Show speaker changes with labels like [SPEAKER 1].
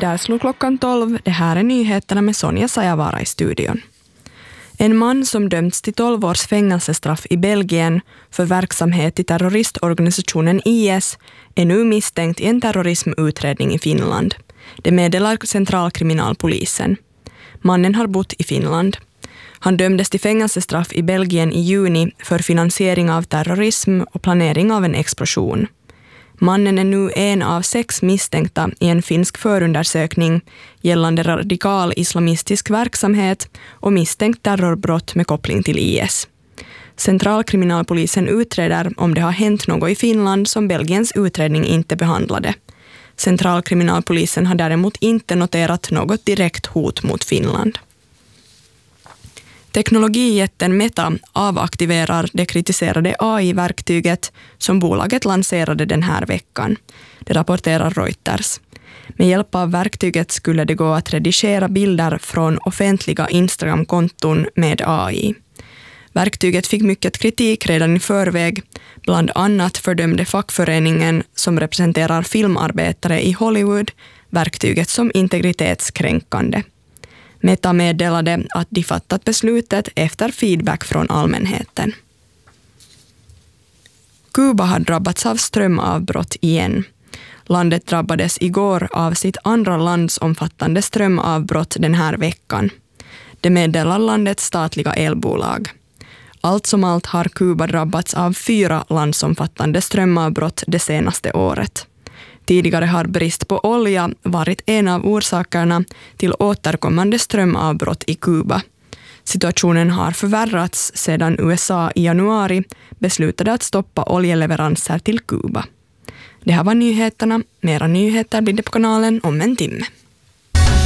[SPEAKER 1] Där slog klockan 12. Det här är nyheterna med Sonja Sajavara i studion. En man som dömts till 12 års fängelsestraff i Belgien för verksamhet i terroristorganisationen IS är nu misstänkt i en terrorismutredning i Finland. Det meddelar centralkriminalpolisen. Mannen har bott i Finland. Han dömdes till fängelsestraff i Belgien i juni för finansiering av terrorism och planering av en explosion. Mannen är nu en av 6 misstänkta i en finsk förundersökning gällande radikal islamistisk verksamhet och misstänkt terrorbrott med koppling till IS. Centralkriminalpolisen utreder om det har hänt något i Finland som Belgiens utredning inte behandlade. Centralkriminalpolisen har däremot inte noterat något direkt hot mot Finland. Teknologijätten Meta avaktiverar det kritiserade AI-verktyget som bolaget lanserade den här veckan. Det rapporterar Reuters. Med hjälp av verktyget skulle det gå att redigera bilder från offentliga Instagram-konton med AI. Verktyget fick mycket kritik redan i förväg. Bland annat fördömde fackföreningen som representerar filmarbetare i Hollywood verktyget som integritetskränkande. Meta meddelade att de fattat beslutet efter feedback från allmänheten. Kuba har drabbats av strömavbrott igen. Landet drabbades igår av sitt andra landsomfattande strömavbrott den här veckan. Det meddelar landets statliga elbolag. Allt som allt har Kuba drabbats av 4 landsomfattande strömavbrott det senaste året. Tidigare har brist på olja varit en av orsakerna till återkommande strömavbrott i Kuba. Situationen har förvärrats sedan USA i januari beslutade att stoppa oljeleveranser till Kuba. Det här var nyheterna. Mera nyheter blir det på kanalen om en timme.